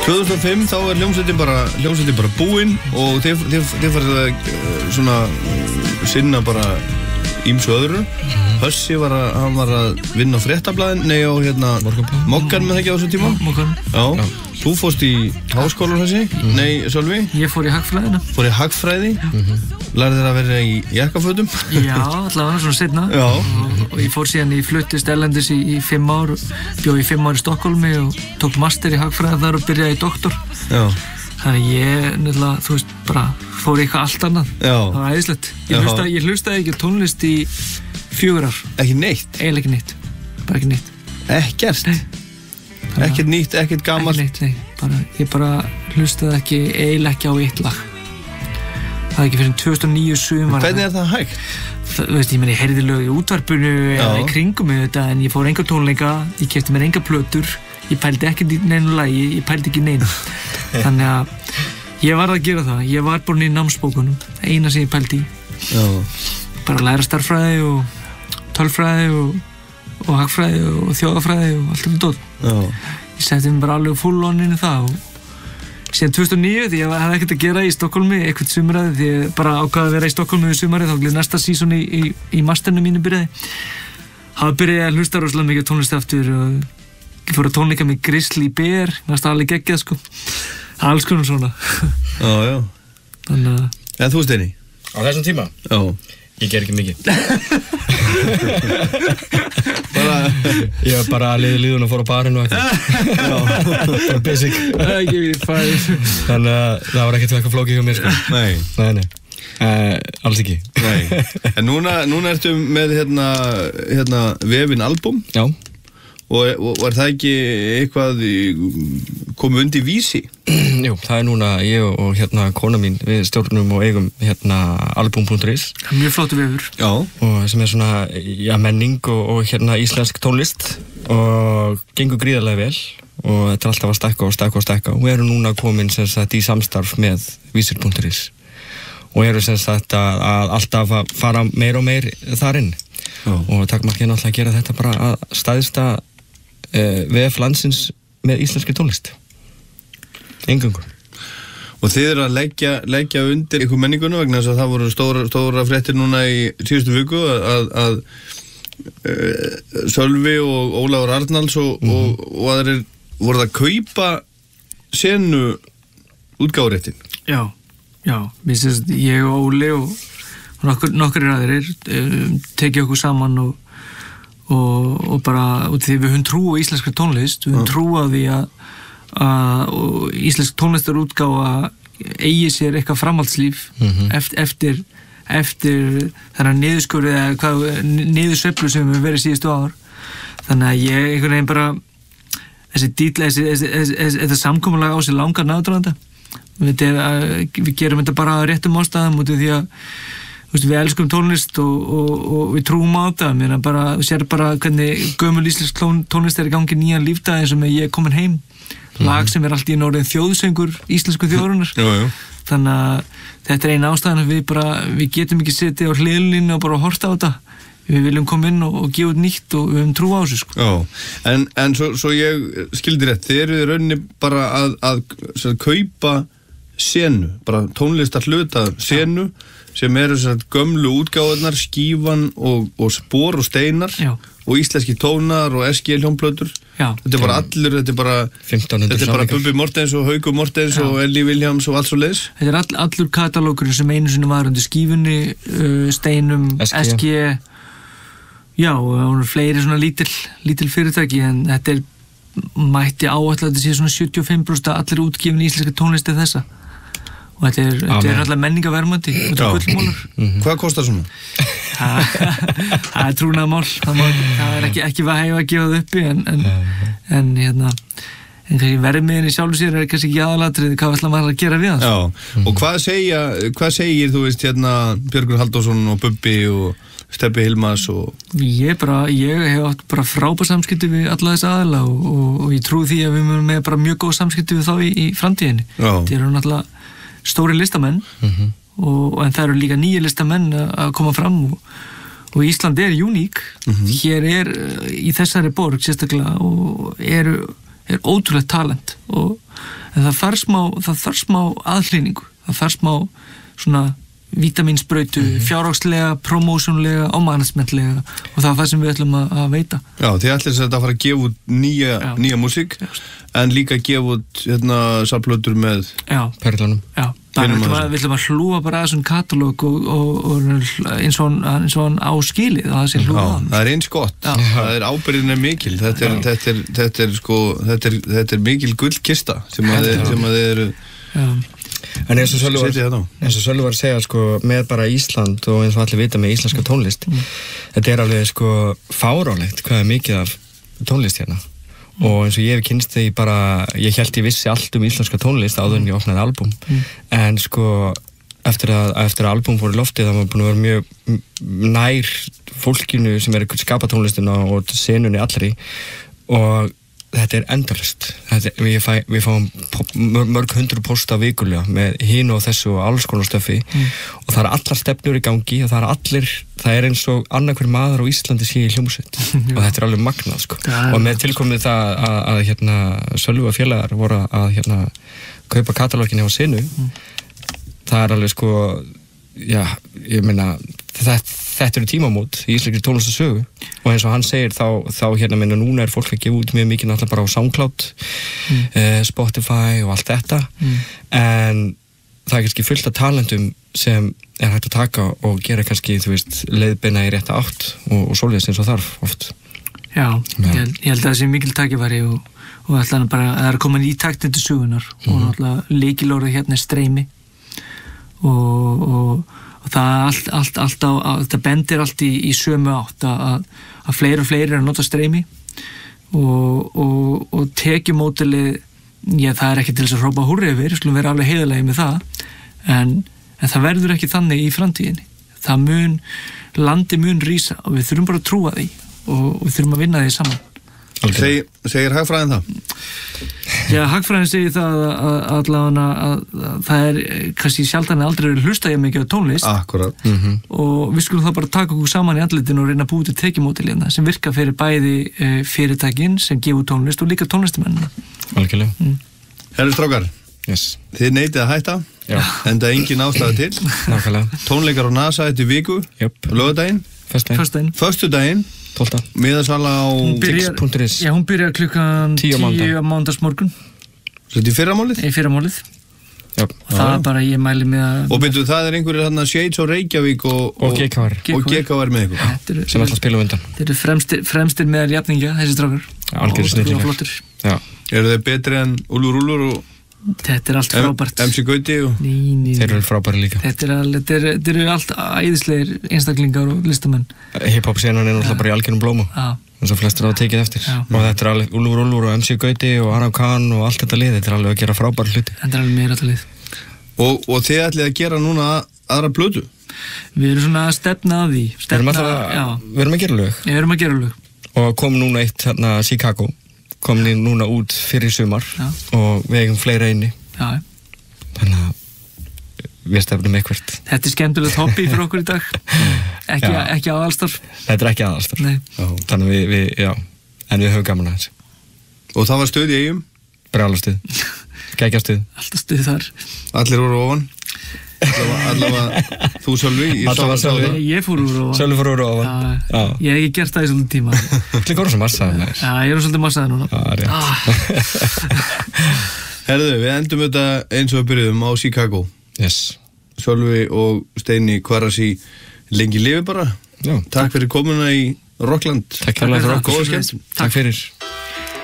2005 þá hljómsveitin bara búin og þið farið að svona sinna bara ýmsu öðru. Hössi var að vinna á Fréttablaðin, nei á Moggan með það ekki á þessu tíma? Moggan. Já. Þú fórst í háskólan Hössi? Nei, Sölvi? Ég fór í hagfræðina. Fór í hagfræði? Lærði þér að vera í jakkafötum? Já, allavega svona seinna. Já. Og ég fór síðan fluttist erlendis í 5 ár, bjó í 5 ár í Stokkólmi og tók master í hagfræði þar og byrjaði í doktor. Já. Þannig ég nefnilega, þú veist, bara fór í eitthvað allt annað. Já. Það var æðislegt. Ég hlustaði ekki tónlist í 4 ár. Ekki neitt? Eiginlega ekki neitt. Bara ekki neitt. Ekkert? Nei. Ekkert nýtt, ekkert gamalt? Ekki neitt, nei. Ég bara hlustaði eiginlega ekki á eitt lag. Það er ekki fyrir 2009 sumar. Hvernig það hægt? Þú veist, ég meni, heyrði lög í útvarpinu eða í kringum með þetta, en ég fór enga tónleika, ég keypti mér enga plötur, ég pældi ekki í neinu lagi, ég pældi ekki í neinu. Þannig að ég var að gera það. Ég var búinn í námsbókunum, eina sem ég pældi í. Já. Bara að læra stærðfræði og tölfræði og hagfræði og þjóðafræði og allt þetta dót. Já. Ég setti mér bara alveg full on inn í það og síðan 2009 því ég hafði ekkert að gera í Stokkólmi eitthvað sumraði því ég bara ákvaði að vera í Stokkólmi við sumarið þá glið næsta sísón í masternu mínu byrjaði. Það byrjaði að hlusta rosalega mikið tónlist aftur og ég fór að tónleika með Grizzly Bear, það var alveg geggjað sko. Alls konar svona. Já. Þannig að... En þú Steini? Á þessum tíma? Já. Ég ger ekki mikið. Ég var bara að liðun og fór á barinn og eitthvað. Bara basic. Þannig að það var ekkert eitthvað flókið hjá mér sko. Nei. Alls ekki. Nei. En núna ertu með vefinn album. Já. Og var það ekki eitthvað komið undir Vísi? Jú, það er núna ég og kona mín við stjórnum og eigum album.is. Mjög flottur vefur. Já. Og sem er svona menning og íslensk tónlist og gengur gríðarlega vel og þetta er alltaf að stækka og við erum núna komin í samstarf með Vísir.is og erum að alltaf að fara meir og meir þar inn. Og takmarkið náttúrulega að gera þetta bara að staðista VF landsins með íslenski tónlist. Eingöngu. Og þið eru að leggja undir ykkur menninguna vegna þess að það voru stóra fréttir núna í síðustu viku að Sölvi og Ólafur Arnalds og aðrir voru að kaupa senu útgáfuréttin. Já. Ég og Óli og nokkur aðrir tekið okkur saman og bara út því við höfum trú á íslenskri tónlist, við höfum trú á því að íslensk tónlistarútgáfa eigi sér eitthvað framhaldslíf eftir þennan niðurskurð eða niðursveiflu sem við verið síðustu ár. Þannig að ég einhvern veginn bara þetta samkomulag á sér langar náðdraðanda. Við gerum þetta bara á réttum ástæðum út af því að við elskum tónlist og við trúum á þetta. Við sér bara hvernig gömul íslensk tónlist er í gangi nýjan lífdag eins og með Ég er komin heim. Lag sem er allt í orðin þjóðsöngur íslensku þjóðarinnar. Þannig að þetta er eina ástæðan að við getum ekki setið á hliðlínu og bara horta á þetta. Við viljum koma inn og gefa út nýtt og við höfum trú á þessu sko. Já, en svo ég skildi rétt, þið eru í rauninni bara að kaupa senu, bara tónlistar hluta senu sem eru gömlu útgáðunar, skífan og spor og steinar. Já. Og íslenski tónar og SG hljómplötur. Já. Þetta er bara allir, þetta er bara Bubbi Mortens og Haukur Mortens og Ellie Williams og allt svo leiðis. Þetta er allur katalókurinn sem einu sinni var undir skífunni, steinum, SG. Já, og fleiri svona lítil fyrirtæki, en þetta mætti áætla að þetta sé svona 75% allir útgefin íslenska tónlisti þessa. Og þetta er alltaf menningaverðmandi, þetta er gullmálur. Hvað kostar svona? Það er trúnaðarmál, það er ekki að gefa það uppi, en kannski verðmiðin í sjálfu sér er kannski ekki aðalatriði hvað ætla maður að gera við það. Já, og hvað segir, þú veist, Björgur Halldórsson og Bubbi og Stebbi Hilmas og... Ég hef átt bara frábær samskipti við alla þess aðila og ég trúi því að við munum með bara mjög góð samskipti við þá í framtíðinni. Þetta eru náttúrulega stóri listamenn en það eru líka nýja listamenn að koma fram og Ísland er uník. Hér er í þessari borg sérstaklega og er ótrúlegt talent og en það þarf smá aðhlýningu, það þarf smá svona vítamínsbrautu, fjárhagslega, promósjónlega og managementlega og það er það sem við ætlum að veita. Já, þið ætlum að fara að gefa út nýja músík en líka gefa út safnplötur með perlunum. Já, við ætlum að hlúa bara að þessum katalóg og eins og hann á skilið það sé hlúa að. Það er eins gott, það er ábyrgðin mikil, þetta er mikil gullkista sem að þið eru. En eins og Sölvi var að segja sko, með bara Ísland og eins og allir vita með íslenska tónlist þetta er alveg sko fáránlegt hvað er mikið af tónlist hérna og eins og ég hef kynst því bara ég hélt ég vissi allt íslenska tónlist áður en ég opnaði albúm en sko eftir að albúm fór í loftið það var búin að vera mjög nær fólkinu sem er að skapa tónlistina og senunni allri og þetta er endalaust. Við fáum mörg 100 posta vikulega með hinu og þessu og alls konar stöfi og það allar stefnur í gangi og það er eins og annarhver maður á Íslandi sé í hljómsveit og þetta er alveg magnað sko. Og með tilkomið það að Sölvi og félagar voru að kaupa katalógin hjá Sinu það er alveg sko ég meina þetta eru tímamót í íslenskri tónlistarsögu og eins og hann segir þá meina núna er fólk að gefa út mjög mikið náttúrulega bara á SoundCloud Spotify og allt þetta en það er kannski fullt af talentum sem er hægt að taka og gera kannski leiðbeina í rétta átt og svoleiðis eins og þarf oft. Já, ég held að það sé mikil tækifæri og ætlaði bara að það er komin í takt til sögunar og náttúrulega lykilorðið hérna er streymi og það þetta bendir allt í sömu átt að fleiri og fleiri er að nota streymi og tekjumódelið það er ekki til þess að hrópa húrri yfir, við skulum vera alveg heiðarlegir með það en það verður ekki þannig í framtíðinni landi mun rísa og við þurfum bara að trúa því og við þurfum að vinna því saman. Segir hagfræðin það? Já, hagfræðin segir það allavega að það er kannski sjaldan aldrei verið hlusta ég mikið á tónlist. Akkurat. Og við skulum þá bara taka okkur saman í andlitinu og reyna að búið til tekjumódelina sem virka fyrir bæði fyrirtækin sem gefur tónlist og líka tónlistamennina. Algjörlega. Herru strákar, þið neitið að hætta en það er engin ástæða til. Nákvæmlega. Tónleikar á NASA eftir viku, lögadaginn, föstudaginn 12. miðasala á tix.is. Já, hún byrjar klukkan 10 á mánudagsmorgun. Þetta í fyrramálið? Í fyrramálið. Og það er bara, ég mæli með að... Og byrju, það er einhverjir þarna Shades og Reykjavík og GKR með ykkur. Sem alltaf spila undan. Þeir eru fremstir meðal jafningja, þessi strákar. Algjörðu snillingar. Já. Eru þeir betri en Úlfur og... Þetta er allt frábært. MC Gauti og... Þeir eru frábæri líka. Þetta eru allt æðislegir einstaklingar og listamenn. Hip-hop senan er náttúrulega bara í algjörum blóma. eins og flestir hafa tekið eftir. Og þetta er alveg Úlfur og MC Gauti og Aram Khan og allt þetta lið, þetta er alveg að gera frábæra hluti. Þetta er alveg meira þetta lið. Og þið ætlið að gera núna aðra plötu? Við erum svona að stefna að því. Við erum að gera lög. Við erum að gera lög. Og kom núna eitt hérna Chicago, kom núna út fyrir sumar og við eigum fleira inni. Já. Þannig að við stefnum eitthvað. Þetta er skemmtilegt hobby fyrir okkur í dag. Ekki aðalstarf. Þetta er ekki aðalstarf. Nei. Þannig en við höfum gaman að þessu. Og það var stuð í Eyjum? Brjálastuð. Geggjastuð. Alltaf stuð þar. Allir voru ofan? Allavega þú Sölvi? Ég fór úr ofan. Sölvi fór úr ofan. Ég hef ekki gert það í svolítið tíma. Þú voru svo massaður með þess. Já, ég er svolítið massaður núna. Herðu, við endum þetta eins og við byrjuðum á Chicago. Yes. Sölvi og Steini Kvarasi lengi lifi bara. Já. Takk fyrir komuna í Rockland. Takk fyrir. Takk fyrir.